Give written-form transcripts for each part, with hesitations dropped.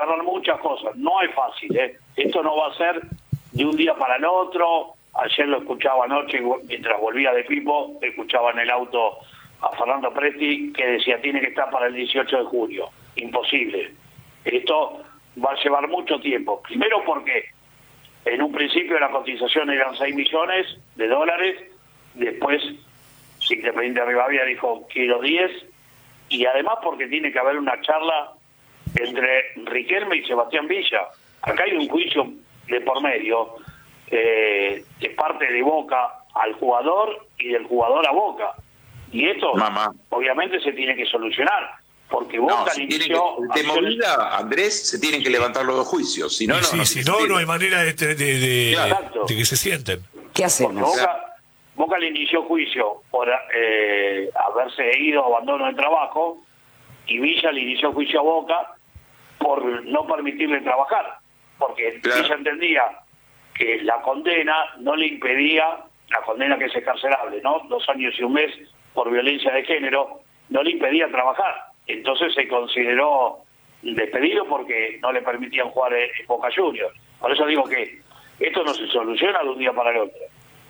cerrar muchas cosas. No es fácil, ¿eh? Esto no va a ser de un día para el otro. Ayer lo escuchaba anoche, mientras volvía de Pipo, escuchaba en el auto a Fernando Presti, que decía, tiene que estar para el 18 de junio. Imposible. Esto va a llevar mucho tiempo. Primero porque en un principio la cotización eran 6 millones de dólares, después Independiente Rivadavia dijo, quiero 10, y además porque tiene que haber una charla entre Riquelme y Sebastián Villa. Acá hay un juicio de por medio, de parte de Boca al jugador y del jugador a Boca. Y esto, obviamente, se tiene que solucionar, porque Boca inició... De movida, Andrés, se tienen que levantar los dos juicios, si no, no hay manera de que se sienten. ¿Qué hacemos? Boca le inició juicio por haberse ido a abandono de trabajo, y Villa le inició juicio a Boca por no permitirle trabajar, porque Villa entendía que la condena no le impedía, la condena que es excarcelable, ¿no? 2 años y 1 mes por violencia de género, no le impedía trabajar. Entonces se consideró despedido porque no le permitían jugar en Boca Juniors. Por eso digo que esto no se soluciona de un día para el otro.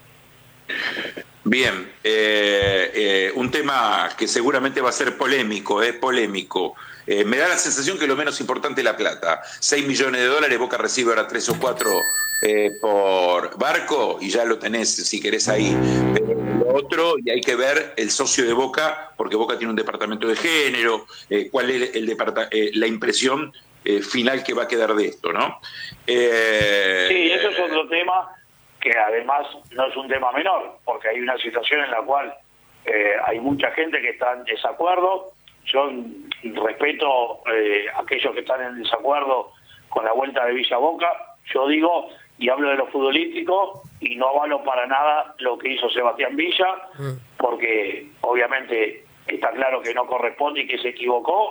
Bien, un tema que seguramente va a ser polémico, me da la sensación que lo menos importante es la plata. 6 millones de dólares, Boca recibe ahora 3 o 4 por Barco, y ya lo tenés si querés ahí. Pero lo otro, y hay que ver el socio de Boca, porque Boca tiene un departamento de género, cuál es la impresión final que va a quedar de esto, ¿no? Sí, eso es otro tema que además no es un tema menor, porque hay una situación en la cual hay mucha gente que está en desacuerdo. Yo respeto a aquellos que están en desacuerdo con la vuelta de Villa a Boca. Yo digo, y hablo de lo futbolístico, y no avalo para nada lo que hizo Sebastián Villa, porque obviamente está claro que no corresponde y que se equivocó,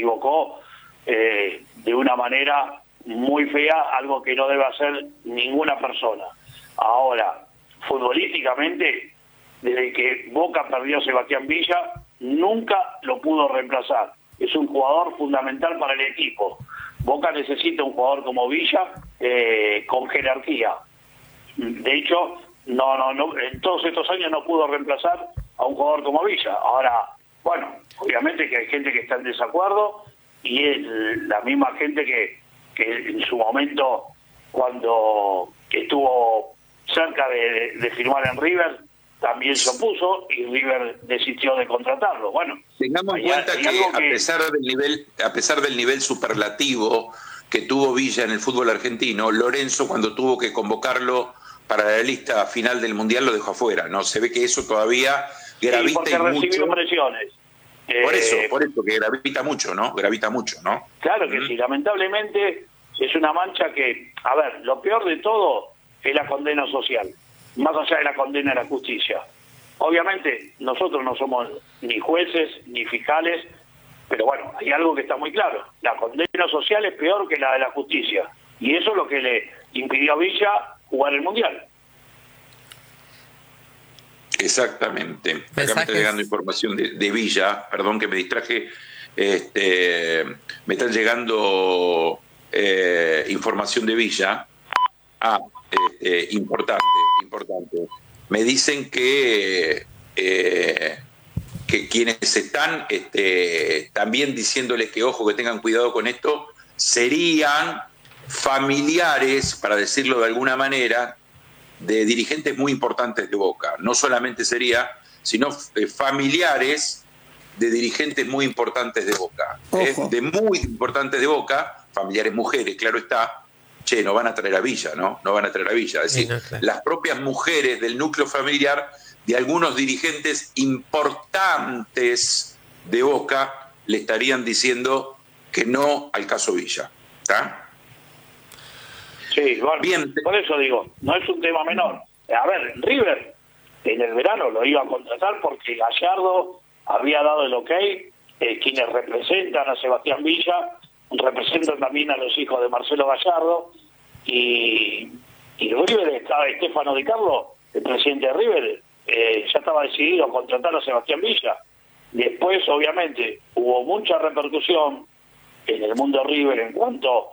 de una manera muy fea, algo que no debe hacer ninguna persona. Ahora, futbolísticamente, desde que Boca perdió a Sebastián Villa, nunca lo pudo reemplazar. Es un jugador fundamental para el equipo. Boca necesita un jugador como Villa con jerarquía. De hecho, no, en todos estos años no pudo reemplazar a un jugador como Villa. Ahora, bueno, obviamente que hay gente que está en desacuerdo, y es la misma gente que en su momento, cuando estuvo cerca de firmar en River, también se opuso, y River desistió de contratarlo. Bueno, tengamos en cuenta que a pesar del nivel superlativo que tuvo Villa en el fútbol argentino, Lorenzo, cuando tuvo que convocarlo para la lista final del Mundial, lo dejó afuera, ¿no? Se ve que eso todavía gravita, porque recibió presiones. Por eso, que gravita mucho, ¿no? Claro que sí, lamentablemente es una mancha que, a ver, lo peor de todo es la condena social, más allá de la condena de la justicia. Obviamente nosotros no somos ni jueces ni fiscales, pero bueno, hay algo que está muy claro: la condena social es peor que la de la justicia, y eso es lo que le impidió a Villa jugar el Mundial. Exactamente. Acá me está llegando información de Villa, perdón que me distraje, me están llegando información de Villa. Importante. Me dicen que quienes están también diciéndoles que ojo, que tengan cuidado con esto, serían familiares, para decirlo de alguna manera, de dirigentes muy importantes de Boca. No solamente sería, sino familiares de dirigentes muy importantes de Boca. De muy importantes de Boca, familiares mujeres, claro está. Che, no van a traer a Villa, ¿no? No van a traer a Villa. Es decir, las propias mujeres del núcleo familiar de algunos dirigentes importantes de Boca le estarían diciendo que no al caso Villa. ¿Está? Sí, bueno, bien. Por eso digo, no es un tema menor. A ver, River en el verano lo iba a contratar porque Gallardo había dado el ok, quienes representan a Sebastián Villa representan también a los hijos de Marcelo Gallardo, y River estaba, Estefano Di Carlo, el presidente de River, ya estaba decidido a contratar a Sebastián Villa. Después, obviamente, hubo mucha repercusión en el mundo River en cuanto